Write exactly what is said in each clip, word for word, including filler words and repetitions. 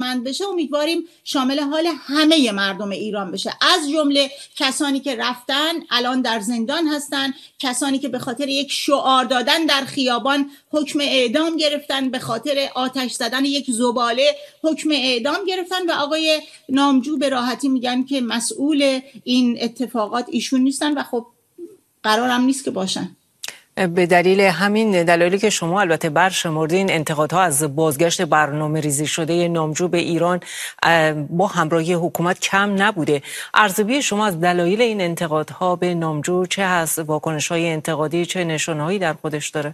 سالمند بشه امیدواریم شامل حال همه مردم ایران بشه، از جمله کسانی که رفتن الان در زندان هستن، کسانی که به خاطر یک شعار دادن در خیابان حکم اعدام گرفتن، به خاطر آتش زدن یک زباله حکم اعدام گرفتن و آقای نامجو به راحتی میگن که مسئول این اتفاقات ایشون نیستن و خب قرارم نیست که باشن. به دلیل همین دلایلی که شما البته برشمردین، انتقادها از بازگشت برنامه ریزی شده نامجو به ایران با همراهی حکومت کم نبوده. ارزیابی شما از دلایل این انتقادها به نامجو چه هست؟ واکنش‌های انتقادی چه نشانه‌هایی در خودش داره؟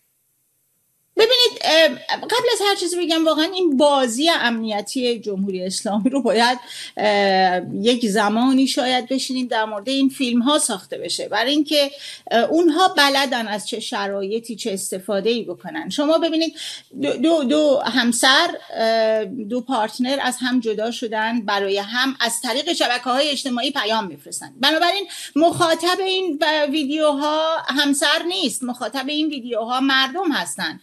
ببینید، قبل از هر چیزی بگم واقعا این بازی امنیتی جمهوری اسلامی رو باید یک زمانی شاید بشینیم در مورد این فیلم ها ساخته بشه، برای اینکه اونها بلدن از چه شرایطی چه استفاده‌ای بکنن. شما ببینید دو, دو, دو همسر، دو پارتنر از هم جدا شدن، برای هم از طریق شبکه‌های اجتماعی پیام میفرستن. بنابراین مخاطب این ویدیوها همسر نیست، مخاطب این ویدیوها مردم هستن.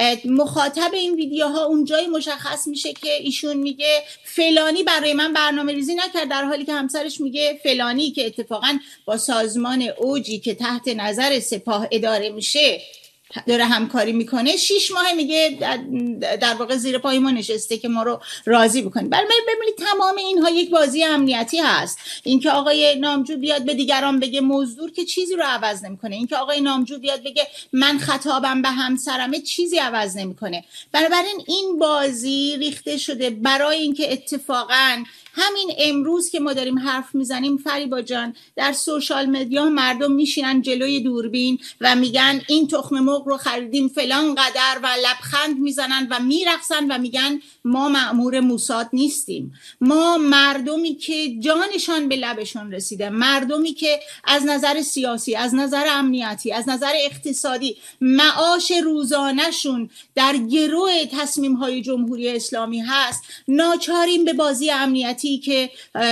مخاطب این ویدیوها اونجایی مشخص میشه که ایشون میگه فلانی برای من برنامه ریزی نکرد، در حالی که همسرش میگه فلانی که اتفاقا با سازمان اوجی که تحت نظر سپاه اداره میشه داره همکاری میکنه، شیش ماه میگه در واقع زیر پای ما نشسته که ما رو راضی بکنه. برای ببینید تمام اینها یک بازی امنیتی هست. اینکه آقای نامجو بیاد به دیگران بگه مزدور که چیزی رو عوض نمیکنه، اینکه آقای نامجو بیاد بگه من خطابم به همسرمه چیزی عوض نمیکنه. بنابراین این بازی ریخته شده برای اینکه اتفاقاً همین امروز که ما داریم حرف میزنیم فریبا جان، در سوشال مدیا مردم میشینن جلوی دوربین و میگن این تخم مرغ رو خریدیم فلان قدر و لبخند میزنن و میرقصن و میگن ما مأمور موساد نیستیم. ما مردمی که جانشان به لبشون رسیده، مردمی که از نظر سیاسی، از نظر امنیتی، از نظر اقتصادی معاش روزانهشون در گروه تصمیم های جمهوری اسلامی هست، ناچاریم به بازی امنیتی که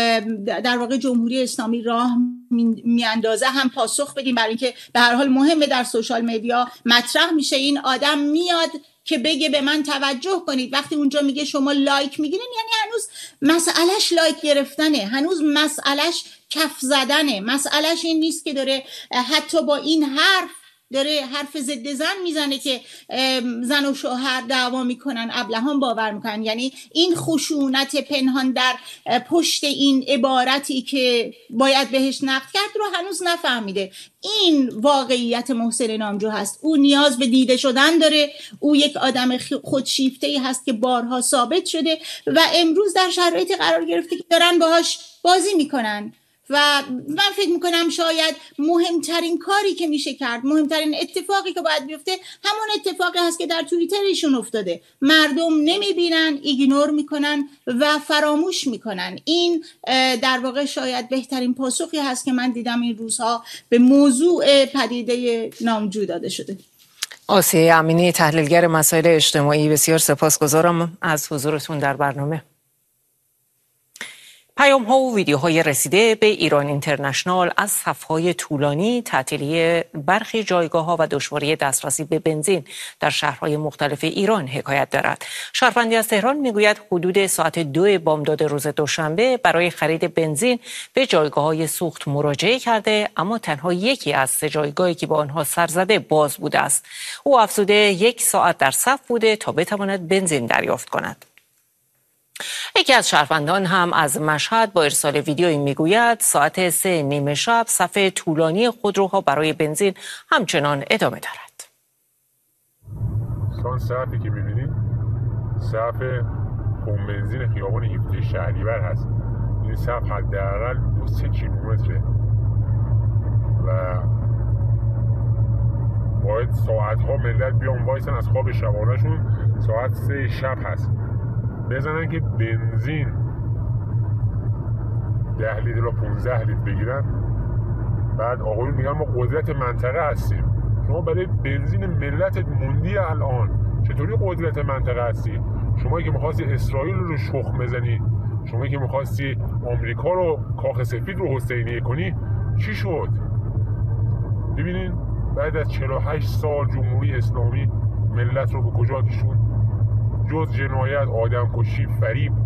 در واقع جمهوری اسلامی راه میاندازه هم پاسخ بدیم، برای اینکه به هر حال مهمه در سوشال مدیا مطرح میشه. این آدم میاد که بگه به من توجه کنید، وقتی اونجا میگه شما لایک میگیرین یعنی هنوز مسئلهش لایک گرفتنه، هنوز مسئلهش کف زدنه، مسئلهش این نیست که داره حتی با این حرف داره حرف ضد زن میزنه که زن و شوهر دعوا میکنن، ابلهان باور میکنن. یعنی این خشونت پنهان در پشت این عبارتی که باید بهش نقد کرد رو هنوز نفهمیده. این واقعیت محسن نامجو هست. او نیاز به دیده شدن داره. او یک آدم خودشیفته‌ای هست که بارها ثابت شده و امروز در شرایطی قرار گرفته که دارن باهاش بازی میکنن. و من فکر میکنم شاید مهمترین کاری که میشه کرد، مهمترین اتفاقی که باید بیفته همون اتفاقی هست که در توییتر ایشون افتاده. مردم نمیبینن، ایگنور میکنن و فراموش میکنن. این در واقع شاید بهترین پاسخی هست که من دیدم این روزها به موضوع پدیده نامجو داده شده. آسیه امینی، تحلیلگر مسائل اجتماعی، بسیار سپاسگزارم از حضورتون در برنامه. پیام ها و ویدیوهای رسیده به ایران اینترنشنال از صف‌های طولانی تعطیلی برخی جایگاه ها و دشواری دسترسی به بنزین در شهرهای مختلف ایران حکایت دارد. شهروندی از تهران میگوید حدود ساعت دو بامداد روز دوشنبه برای خرید بنزین به جایگاه های سوخت مراجعه کرده، اما تنها یکی از سه جایگاهی که با آنها سر زده باز بوده است. او افزوده یک ساعت در صف بوده تا بتواند بنزین دریافت کند. یکی از شهروندان هم از مشهد با ارسال ویدیویی میگوید ساعت سه نیمه شب صف طولانی خودروها برای بنزین همچنان ادامه دارد. سان صفی که میبینید صف پمپ بنزین خیابان هفده شهریور هست. این صف حداقل دو سه کیلومتره و باید ساعتها ملت بیان وایسن از خواب شبانهشون ساعت سه شب هست بزنن که بنزین ده لیتر و پونزده لیتر بگیرن. بعد آقایون میگن ما قدرت منطقه هستیم. شما برای بنزین ملتت موندی الان چطوری قدرت منطقه هستی؟ شما که میخواستی اسرائیل رو شخم بزنی، شما که میخواستی آمریکا رو کاخ سفید رو حسینیه کنی، چی شد؟ ببینین بعد از چهل و هشت سال جمهوری اسلامی ملت رو به کجا کشوند؟ جز جنایت، آدمکشی، فریب